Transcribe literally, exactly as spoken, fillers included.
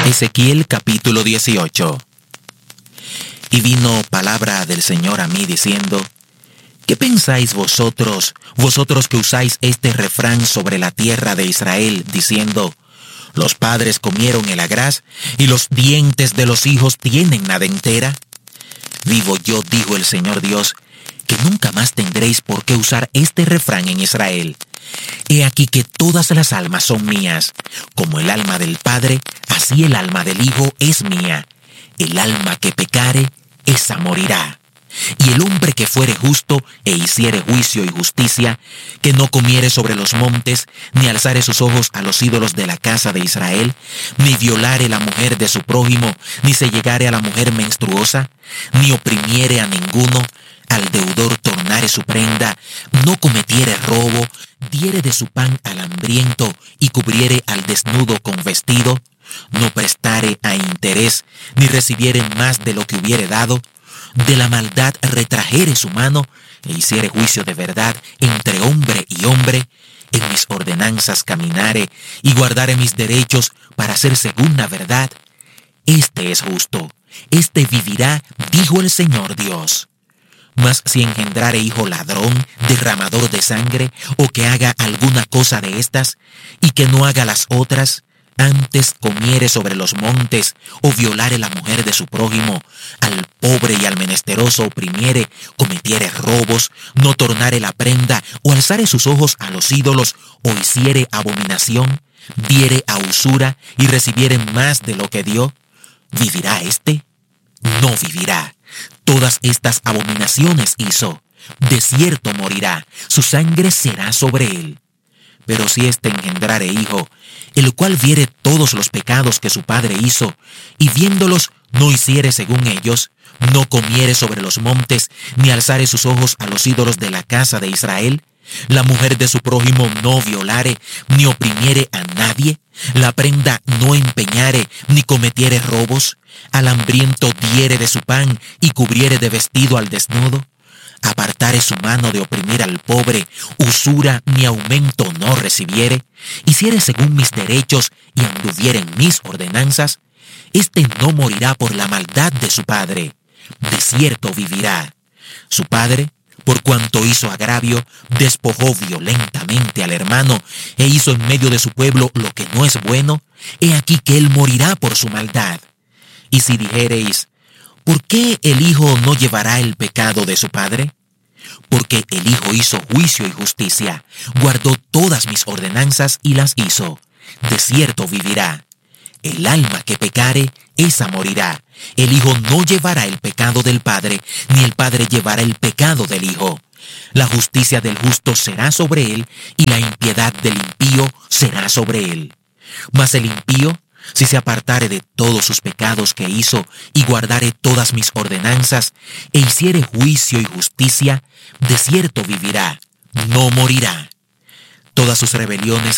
Ezequiel capítulo dieciocho. Y vino palabra del Señor a mí diciendo: ¿Qué pensáis vosotros, vosotros que usáis este refrán sobre la tierra de Israel, diciendo: los padres comieron el agraz, y los dientes de los hijos tienen la dentera? Vivo yo, dijo el Señor Dios, que nunca más tendréis por qué usar este refrán en Israel. He aquí que todas las almas son mías. Como el alma del Padre, así el alma del Hijo es mía. El alma que pecare, esa morirá. Y el hombre que fuere justo e hiciere juicio y justicia, que no comiere sobre los montes, ni alzare sus ojos a los ídolos de la casa de Israel, ni violare la mujer de su prójimo, ni se llegare a la mujer menstruosa, ni oprimiere a ninguno, al deudor tornare su prenda, no cometiere robo, diere de su pan al hambriento y cubriere al desnudo con vestido, no prestare a interés, ni recibiere más de lo que hubiere dado, de la maldad retrajere su mano, e hiciere juicio de verdad entre hombre y hombre, en mis ordenanzas caminare, y guardare mis derechos para hacer según la verdad, este es justo, este vivirá, dijo el Señor Dios. Mas si engendrare hijo ladrón, derramador de sangre, o que haga alguna cosa de estas, y que no haga las otras, antes comiere sobre los montes, o violare la mujer de su prójimo, al pobre y al menesteroso oprimiere, cometiere robos, no tornare la prenda, o alzare sus ojos a los ídolos, o hiciere abominación, diere a usura, y recibiere más de lo que dio, ¿vivirá éste? No vivirá. Todas estas abominaciones hizo. De cierto morirá, su sangre será sobre él. Pero si éste engendrare hijo, el cual viere todos los pecados que su padre hizo, y viéndolos no hiciere según ellos, no comiere sobre los montes, ni alzare sus ojos a los ídolos de la casa de Israel, la mujer de su prójimo no violare, ni oprimiere a nadie, la prenda no empeñare, ni cometiere robos, al hambriento diere de su pan, y cubriere de vestido al desnudo, apartare su mano de oprimir al pobre, usura ni aumento no recibiere, hiciere según mis derechos y anduviere en mis ordenanzas, éste no morirá por la maldad de su padre, de cierto vivirá. Su padre, por cuanto hizo agravio, despojó violentamente al hermano, e hizo en medio de su pueblo lo que no es bueno, he aquí que él morirá por su maldad. Y si dijereis: ¿por qué el hijo no llevará el pecado de su padre? Porque el hijo hizo juicio y justicia, guardó todas mis ordenanzas y las hizo. De cierto vivirá. El alma que pecare, esa morirá. El hijo no llevará el pecado del padre, ni el padre llevará el pecado del hijo. La justicia del justo será sobre él, y la impiedad del impío será sobre él. Mas el impío, si se apartare de todos sus pecados que hizo, y guardare todas mis ordenanzas, e hiciere juicio y justicia, de cierto vivirá, no morirá. Todas sus rebeliones